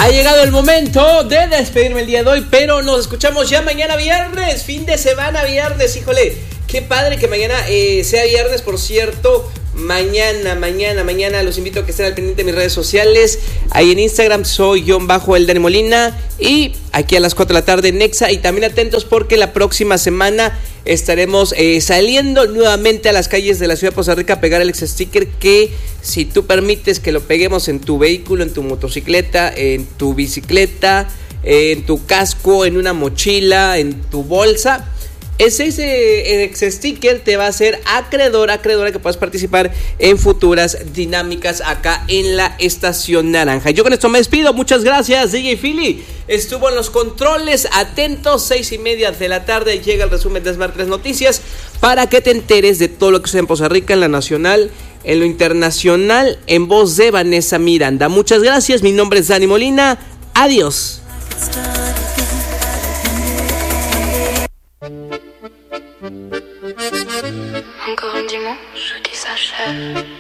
Ha llegado el momento de despedirme el día de hoy, pero nos escuchamos ya mañana viernes, fin de semana viernes. Híjole, qué padre que mañana sea viernes, por cierto. Mañana los invito a que estén al pendiente de mis redes sociales. Ahí en Instagram soy _el Dani Molina. Y aquí a las 4 de la tarde en Nexa. Y también atentos porque la próxima semana estaremos saliendo nuevamente a las calles de la ciudad de Poza Rica a pegar el ex-sticker, que si tú permites que lo peguemos en tu vehículo, en tu motocicleta, en tu bicicleta, en tu casco, en una mochila, en tu bolsa, ese ex-sticker te va a hacer acreedora que puedas participar en futuras dinámicas acá en la Estación Naranja. Yo con esto me despido, muchas gracias. DJ Philly estuvo en los controles, atentos, 6:30 de la tarde llega el resumen de Smart 3 Noticias para que te enteres de todo lo que sucede en Poza Rica, en la nacional, en lo internacional, en voz de Vanessa Miranda. Muchas gracias, mi nombre es Dani Molina, adiós. Encore un dimanche qui s'achève.